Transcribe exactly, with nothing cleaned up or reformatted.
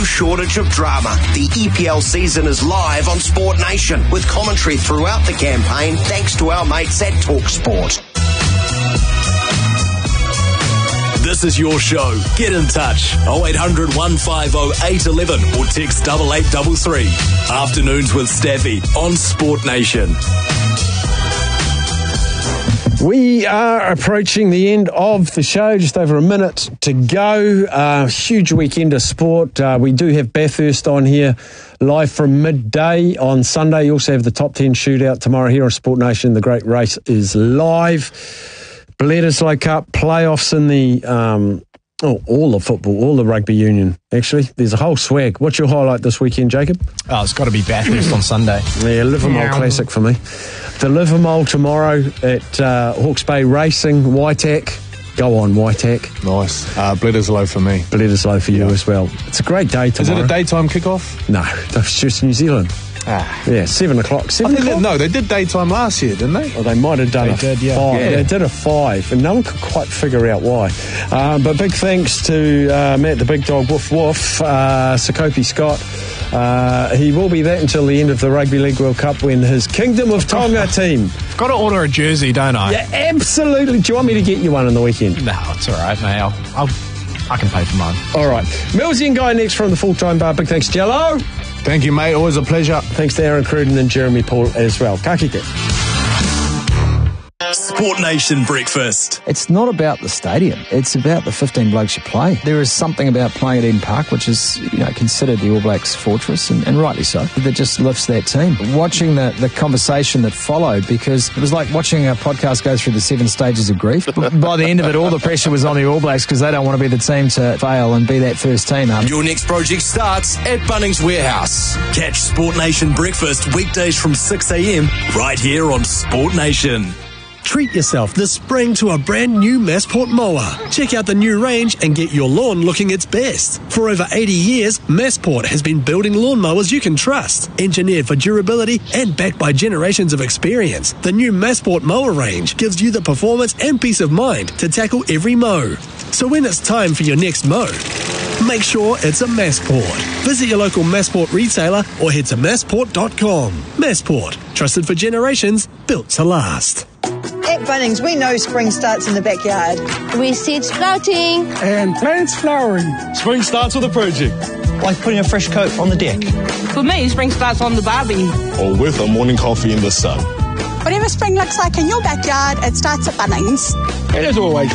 shortage of drama. The E P L season is live on Sport Nation with commentary throughout the campaign thanks to our mates at TalkSport. This is your show. Get in touch. oh eight hundred, one five oh, eight one one or text double eight double three. Afternoons with Staffy on Sport Nation. We are approaching the end of the show, just over a minute to go. Uh, huge weekend of sport. Uh, we do have Bathurst on here live from midday on Sunday. You also have the top ten shootout tomorrow here on Sport Nation. The great race is live. Bledisloe Cup playoffs in the um, oh, all the football, all the rugby union. Actually, there's a whole swag. What's your highlight this weekend, Jacob? Oh, it's got to be Bathurst on Sunday. Yeah, Livermore yeah. Classic for me. The Livermore tomorrow at uh, Hawke's Bay Racing, Waitack. Go on, Waitack. Nice. Uh, Bledisloe for me. Bledisloe for you yeah. as well. It's a great day tomorrow. Is it a daytime kickoff? No, that's just New Zealand. Ah. Yeah, seven o'clock. Seven o'clock? They, no, they did daytime last year, didn't they? Oh, they might have done they a did, yeah. five. Yeah. They did a five, and no one could quite figure out why. Um, but big thanks to uh, Matt the Big Dog Woof Woof, uh, Sakopi Scott. Uh, he will be that until the end of the Rugby League World Cup when his Kingdom of Tonga team. Got to order a jersey, don't I? Yeah, absolutely. Do you want me to get you one on the weekend? No, it's all right, mate. I'll, I'll, I can pay for mine. All right. Millsy and Guy next from the Full-Time Bar. Big thanks, Jello. Thank you, mate. Always a pleasure. Thanks to Aaron Cruden and Jeremy Paul as well. Ka kite. Sport Nation Breakfast. It's not about the stadium. It's about the fifteen blokes you play. There is something about playing at Eden Park, which is, you know, considered the All Blacks fortress, and, and rightly so, that just lifts that team. Watching the, the conversation that followed, because it was like watching a podcast go through the seven stages of grief. By the end of it, all the pressure was on the All Blacks because they don't want to be the team to fail and be that first team. Um, Your next project starts at Bunnings Warehouse. Catch Sport Nation Breakfast weekdays from six a.m. right here on Sport Nation. Treat yourself this spring to a brand new Massport mower. Check out the new range and get your lawn looking its best. For over eighty years, Massport has been building lawnmowers you can trust. Engineered for durability and backed by generations of experience, the new Massport mower range gives you the performance and peace of mind to tackle every mow. So when it's time for your next mow, make sure it's a Massport. Visit your local Massport retailer or head to massport dot com. Massport, trusted for generations, built to last. At Bunnings, we know spring starts in the backyard. We see it sprouting. And plants flowering. Spring starts with a project. Like putting a fresh coat on the deck. For me, spring starts on the barbie. Or with a morning coffee in the sun. Whatever spring looks like in your backyard, it starts at Bunnings. And as always,